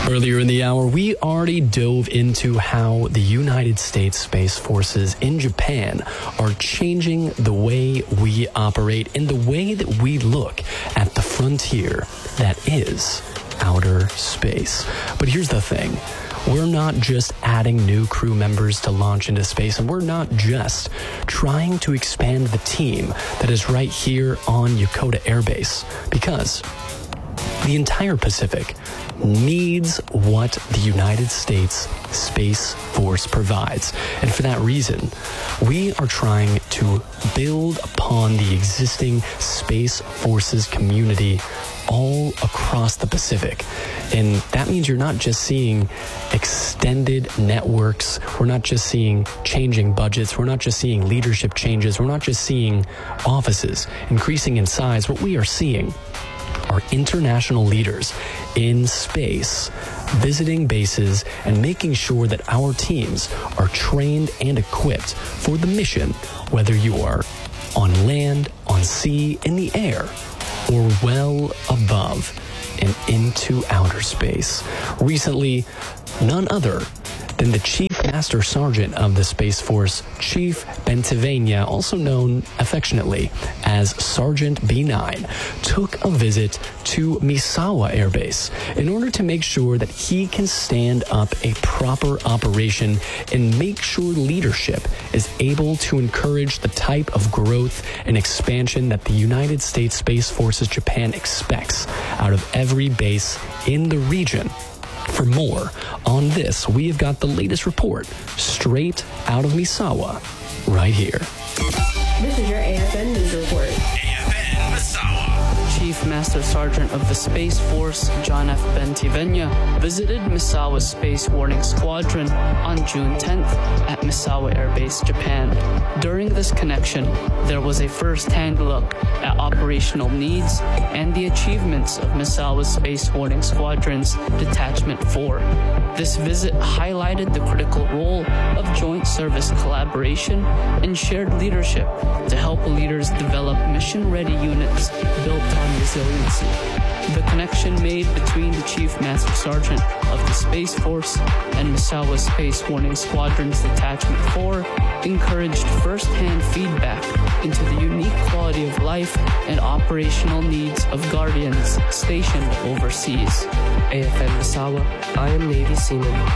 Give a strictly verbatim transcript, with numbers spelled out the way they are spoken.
Earlier in the hour, we already dove into how the United States Space Forces in Japan are changing the way we operate and the way that we look at the frontier that is outer space. But here's the thing. We're not just adding new crew members to launch into space, and we're not just trying to expand the team that is right here on Yokota Air Base, because the entire Pacific needs what the United States Space Force provides. And for that reason, we are trying to build upon the existing Space Forces community all across the Pacific. And that means you're not just seeing extended networks. We're not just seeing changing budgets. We're not just seeing leadership changes. We're not just seeing offices increasing in size. What we are seeing are international leaders in space visiting bases and making sure that our teams are trained and equipped for the mission, whether you are on land, on sea, in the air, or well above and into outer space. Recently, none other than the Chief Master Sergeant of the Space Force, Chief Bentivegna, also known affectionately as Sergeant B nine, took a visit to Misawa Air Base in order to make sure that he can stand up a proper operation and make sure leadership is able to encourage the type of growth and expansion that the United States Space Forces Japan expects out of every base in the region. For more on this, we have got the latest report straight out of Misawa right here. This is your A F N News Report. A F N Misawa. Chief Master Sergeant of the Space Force, John F. Bentivegna, visited Misawa Space Warning Squadron on June tenth at Misawa Air Base, Japan. During this connection, there was a first-hand look at operational needs and the achievements of Misawa Space Warning Squadron's Detachment four. This visit highlighted the critical role of joint service collaboration and shared leadership to help leaders develop mission-ready units built on resiliency. The connection made between the Chief Master Sergeant of the Space Force and Misawa Space Warning Squadron's Detachment four encouraged first-hand feedback into the unique quality of life and operational needs of Guardians stationed overseas. A F N Misawa, I am Navy Seaman